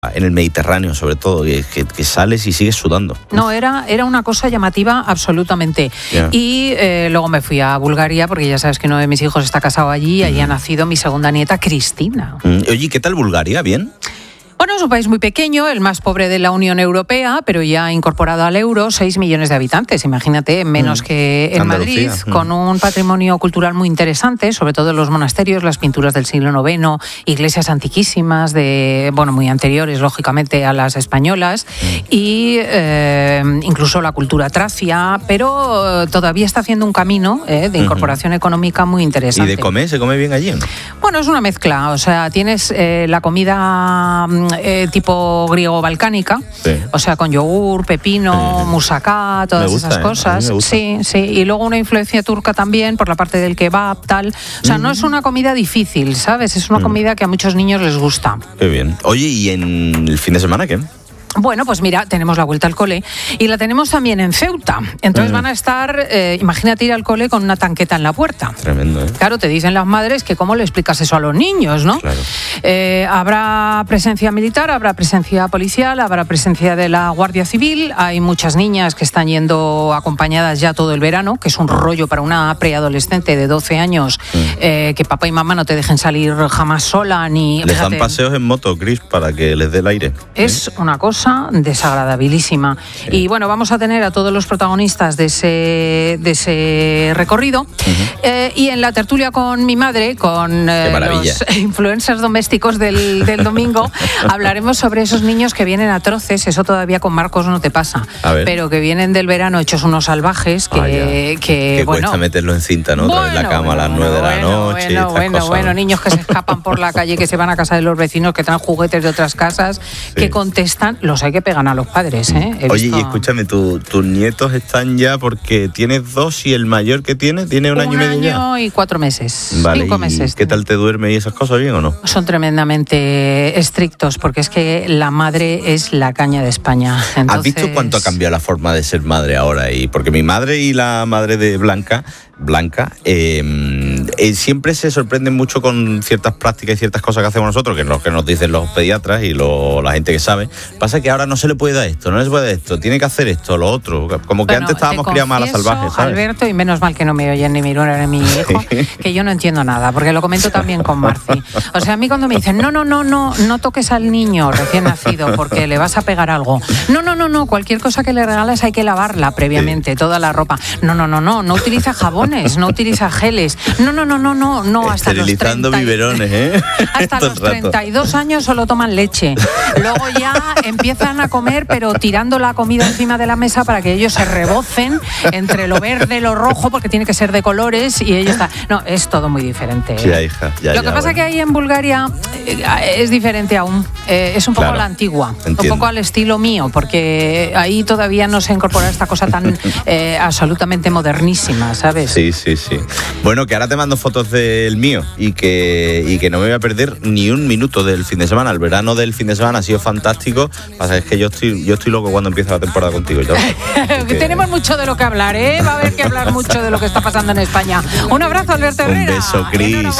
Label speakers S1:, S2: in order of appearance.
S1: en el Mediterráneo, sobre todo, que sales y sigues sudando.
S2: No, era una cosa llamativa absolutamente. Yeah. Y luego me fui a Bulgaria, porque ya sabes que uno de mis hijos está casado allí, allí ha nacido mi segunda nieta, Cristina.
S1: Oye, ¿qué tal Bulgaria? ¿Bien?
S2: Bueno, es un país muy pequeño, el más pobre de la Unión Europea, pero ya incorporado al euro, 6 millones de habitantes, imagínate, menos que en Madrid, con un patrimonio cultural muy interesante, sobre todo los monasterios, las pinturas del siglo IX, iglesias antiquísimas, muy anteriores, lógicamente, a las españolas, y incluso la cultura tracia, pero todavía está haciendo un camino de incorporación económica muy interesante.
S1: ¿Y de comer? ¿Se come bien allí?
S2: Bueno, es una mezcla, o sea, tienes la comida tipo griego-balcánica, sí. O sea, con yogur, pepino, musacá, todas esas cosas. Sí, y luego una influencia turca también por la parte del kebab, tal. O sea, no es una comida difícil, ¿sabes? Es una comida que a muchos niños les gusta.
S1: Qué bien. Oye, ¿y en el fin de semana qué?
S2: Bueno, pues mira, tenemos la vuelta al cole y la tenemos también en Ceuta. Entonces van a estar, imagínate ir al cole con una tanqueta en la puerta.
S1: Tremendo, ¿eh?
S2: Claro, te dicen las madres que cómo le explicas eso a los niños, ¿no?
S1: Claro.
S2: Habrá presencia militar, habrá presencia policial, habrá presencia de la Guardia Civil. Hay muchas niñas que están yendo acompañadas ya todo el verano, que es un rollo para una preadolescente de 12 años, que papá y mamá no te dejen salir jamás sola ni...
S1: Les dan paseos en moto, Cris, para que les dé el aire.
S2: Es una cosa desagradabilísima. Sí. Y bueno, vamos a tener a todos los protagonistas de ese recorrido. Y en la tertulia con mi madre, con los influencers domésticos del domingo, hablaremos sobre esos niños que vienen atroces. Eso todavía con Marcos no te pasa, pero que vienen del verano hechos unos salvajes que
S1: cuesta meterlo en cinta, ¿no? Otra vez la cama a las 9 de la noche.
S2: Bueno, niños que se escapan por la calle, que se van a casa de los vecinos, que traen juguetes de otras casas, que contestan. Los hay que pegan a los padres, ¿eh?
S1: Oye, y escúchame, tus nietos están ya, porque tienes 2 y el mayor que tiene un año y medio ya.
S2: 1 año y 4 meses.
S1: Vale,
S2: 5 meses.
S1: ¿Qué tal te duerme y esas cosas, bien o no?
S2: Son tremendamente estrictos, porque es que la madre es la caña de España. Entonces...
S1: ¿Has visto cuánto ha cambiado la forma de ser madre ahora? Porque mi madre y la madre de Blanca, siempre se sorprenden mucho con ciertas prácticas y ciertas cosas que hacemos nosotros, que es lo que nos dicen los pediatras y la gente que sabe. Pasa que ahora no se le puede dar esto, no se puede dar esto, tiene que hacer esto, lo otro. Como que antes estábamos criados más a la salvaje, ¿sabes?
S2: Alberto, y menos mal que no me oyen ni mi nuera ni mi hijo, que yo no entiendo nada, porque lo comento también con Marci. O sea, a mí cuando me dicen, no toques al niño recién nacido porque le vas a pegar algo. No, cualquier cosa que le regales hay que lavarla previamente, toda la ropa. No utiliza jabones, no utiliza geles. No, hasta
S1: esterilizando biberones, ¿eh?
S2: Hasta los 32 años solo toman leche. Luego ya empiezan a comer, pero tirando la comida encima de la mesa para que ellos se rebocen entre lo verde y lo rojo, porque tiene que ser de colores y ellos están... No, es todo muy diferente, ¿eh?
S1: Ya, hija. Lo
S2: que pasa que ahí en Bulgaria es diferente aún. Es un poco a la antigua, entiendo. Un poco al estilo mío, porque ahí todavía no se incorpora esta cosa tan absolutamente modernísima, ¿sabes?
S1: Sí. Bueno, que ahora te mando fotos del mío y que no me voy a perder ni un minuto del fin de semana. El verano del fin de semana ha sido fantástico. Pasa es que yo estoy loco cuando empieza la temporada contigo.
S2: Tenemos mucho de lo que hablar, ¿eh? Va a haber que hablar mucho de lo que está pasando en España. Un abrazo, Alberto Herrera.
S1: Un beso, Cris.